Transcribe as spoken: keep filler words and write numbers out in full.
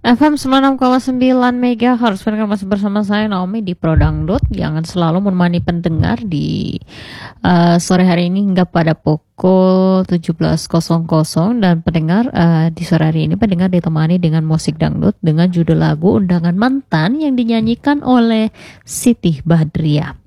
F M sembilan puluh enam koma sembilan MHz. Mereka masih bersama saya Naomi di Prodangdut. Jangan selalu menemani pendengar di uh, sore hari ini hingga pada pukul tujuh belas dan pendengar uh, di sore hari ini pendengar ditemani dengan musik dangdut dengan judul lagu Undangan Mantan yang dinyanyikan oleh Siti Badriah.